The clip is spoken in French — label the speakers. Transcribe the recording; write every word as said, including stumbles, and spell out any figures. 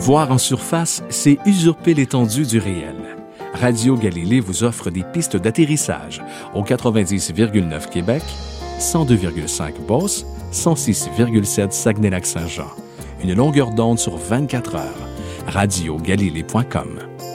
Speaker 1: Voir en surface, c'est usurper l'étendue du réel. Radio Galilée vous offre des pistes d'atterrissage au quatre-vingt-dix virgule neuf Québec, cent deux virgule cinq Beauce, cent six virgule sept Saguenay-Lac-Saint-Jean. Une longueur d'onde sur vingt-quatre heures. radio galilée point com.